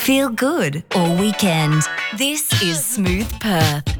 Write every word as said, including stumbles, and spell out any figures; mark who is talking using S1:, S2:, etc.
S1: Feel good all weekend. This is Smooth Perth.